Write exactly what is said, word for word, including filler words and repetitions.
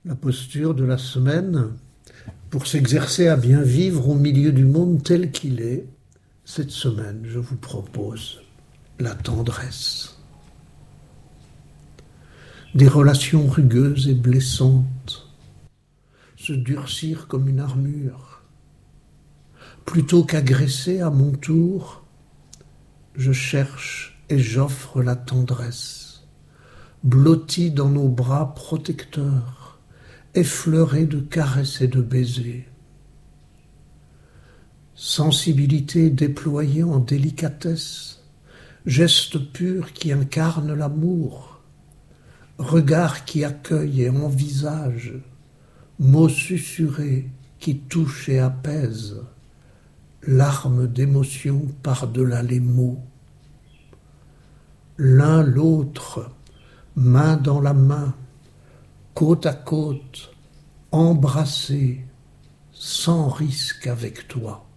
La posture de la semaine, pour s'exercer à bien vivre au milieu du monde tel qu'il est, cette semaine, je vous propose la tendresse. Des relations rugueuses et blessantes se durcir comme une armure. Plutôt qu'agresser à mon tour, je cherche et j'offre la tendresse, blottie dans nos bras protecteurs, effleurée de caresses et de baisers. Sensibilité déployée en délicatesse, geste pur qui incarne l'amour, regard qui accueille et envisage, mots susurrés qui touchent et apaisent, larmes d'émotion par-delà les mots. L'un l'autre, main dans la main, côte à côte, embrassés, sans risque avec toi.